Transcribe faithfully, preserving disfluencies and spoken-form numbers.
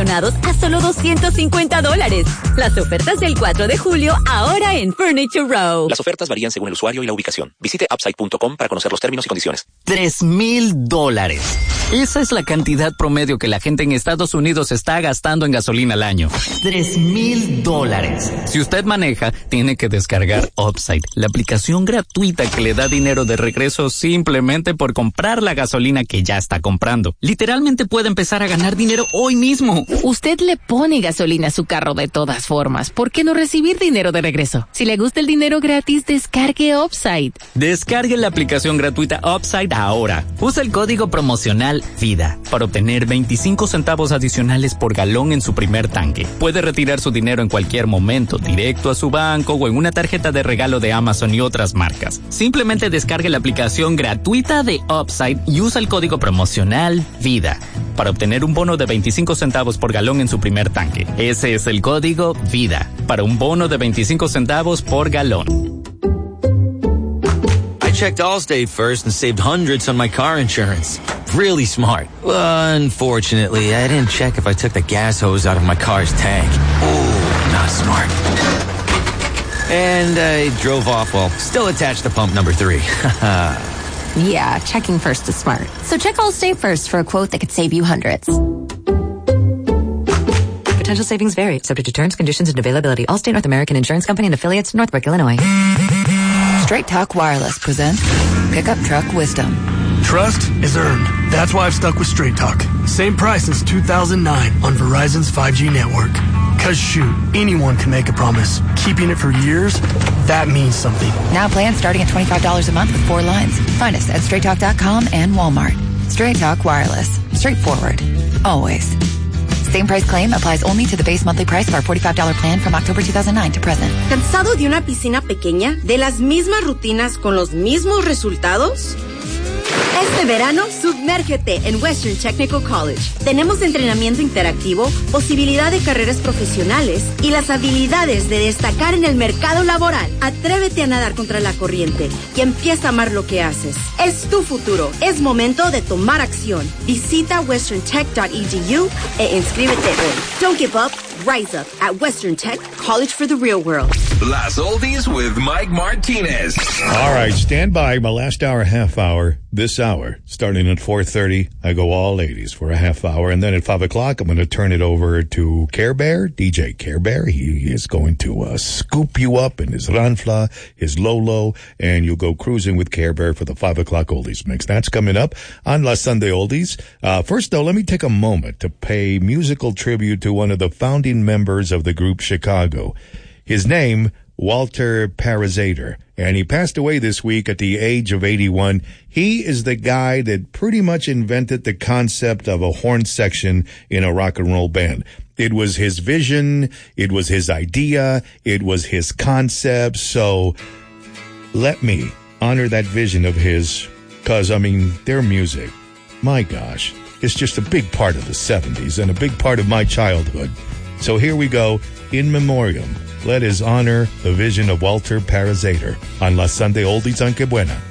seleccionados a solo doscientos cincuenta dólares. Las ofertas del cuatro de julio ahora en Furniture Row. Las ofertas varían según el usuario y la ubicación. Visite upside punto com para conocer los términos y condiciones. Tres mil dólares. Esa es la cantidad promedio que la gente en Estados Unidos está gastando en gasolina al año. Tres mil dólares. Si usted maneja, tiene que descargar Upside, la aplicación gratuita que le da dinero de regreso simplemente por comprar la gasolina que ya está comprando. Literalmente puede empezar a ganar dinero hoy mismo. Usted le pone gasolina a su carro de todas formas. ¿Por qué no recibir dinero de regreso? Si le gusta el dinero gratis, descargue Upside. Descargue la aplicación gratuita Upside ahora. Usa el código promocional VIDA para obtener veinticinco centavos adicionales por galón en su primer tanque. Puede retirar su dinero en cualquier momento, directo a su banco o en una tarjeta de regalo de Amazon y otras marcas. Simplemente descargue la aplicación gratuita de Upside y usa el código promocional VIDA para obtener un bono de veinticinco centavos por galón en su primer tanque. Ese es el código VIDA para un bono de veinticinco centavos por galón. I checked Allstate first and saved hundreds on my car insurance. Really smart. Unfortunately, I didn't check if I took the gas hose out of my car's tank. Ooh, not smart. And I drove off while still attached to pump number three. Yeah, checking first is smart. So check Allstate first for a quote that could save you hundreds. Potential savings vary, subject to terms, conditions, and availability. Allstate North American Insurance Company and affiliates, Northbrook, Illinois. Straight Talk Wireless presents Pickup Truck Wisdom. Trust is earned. That's why I've stuck with Straight Talk. Same price since two thousand nine on Verizon's five G network. Cause shoot, anyone can make a promise. Keeping it for years, that means something. Now plans starting at twenty-five dollars a month with four lines. Find us at straight talk dot com and Walmart. Straight Talk Wireless. Straightforward. Always. Same price claim applies only to the base monthly price of our forty-five dollars plan from October two thousand nine to present. ¿Cansado de una piscina pequeña? ¿De las mismas rutinas con los mismos resultados? Este verano, sumérgete en Western Technical College. Tenemos entrenamiento interactivo, posibilidad de carreras profesionales y las habilidades de destacar en el mercado laboral. Atrévete a nadar contra la corriente y empieza a amar lo que haces. Es tu futuro. Es momento de tomar acción. Visita western tech dot e d u e inscríbete hoy. Don't give up. Rise up at Western Tech, college for the real world. Las Oldies with Mike Martinez. All right, stand by. My last hour, half hour. This hour, starting at four thirty, I go all eighties for a half hour. And then at five o'clock, I'm going to turn it over to Care Bear, D J Care Bear. He is going to uh, scoop you up in his Ranfla, his Lolo, and you'll go cruising with Care Bear for the five o'clock Oldies mix. That's coming up on La Sunday Oldies. Uh, first, though, let me take a moment to pay musical tribute to one of the founding members of the group Chicago. His name, Walter Parazater, and he passed away this week at the age of eighty-one. He is the guy that pretty much invented the concept of a horn section in a rock and roll band. It was his vision, it was his idea, it was his concept, so let me honor that vision of his, because, I mean, their music, my gosh, it's just a big part of the seventies and a big part of my childhood. So here we go, in memoriam. Let us honor the vision of Walter Parazater on La Sunday Oldies on Que Buena.